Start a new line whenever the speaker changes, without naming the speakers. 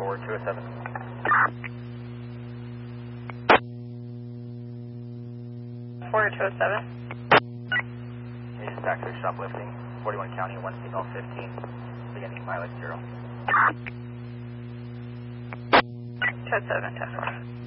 forward 207.
Forward 207.
Needs factory shoplifting, 41 County, 1 signal 15, beginning mileage 0.
207, 10.